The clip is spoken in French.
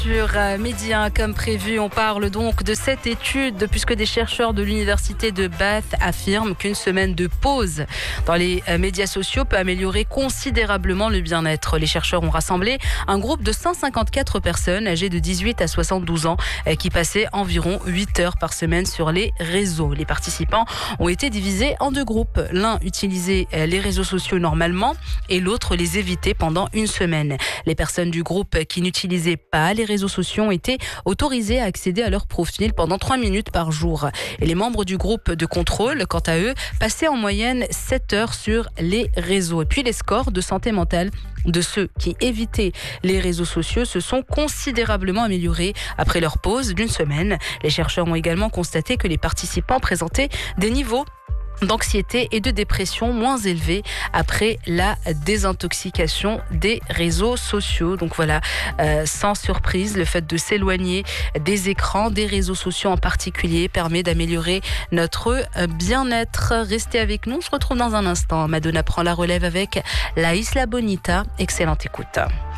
Sur Média, comme prévu, on parle donc de cette étude puisque des chercheurs de l'université de Bath affirment qu'une semaine de pause dans les médias sociaux peut améliorer considérablement le bien-être. Les chercheurs ont rassemblé un groupe de 154 personnes âgées de 18 à 72 ans qui passaient environ 8 heures par semaine sur les réseaux. Les participants ont été divisés en deux groupes. L'un utilisait les réseaux sociaux normalement et l'autre les évitait pendant une semaine. Les personnes du groupe qui n'utilisaient pas les réseaux sociaux ont été autorisés à accéder à leur profil pendant 3 minutes par jour. Et les membres du groupe de contrôle, quant à eux, passaient en moyenne 7 heures sur les réseaux. Et puis les scores de santé mentale de ceux qui évitaient les réseaux sociaux se sont considérablement améliorés après leur pause d'une semaine. Les chercheurs ont également constaté que les participants présentaient des niveaux d'anxiété et de dépression moins élevés après la désintoxication des réseaux sociaux. Donc voilà, sans surprise, le fait de s'éloigner des écrans, des réseaux sociaux en particulier, permet d'améliorer notre bien-être. Restez avec nous, on se retrouve dans un instant. Madonna prend la relève avec La Isla Bonita. Excellente écoute.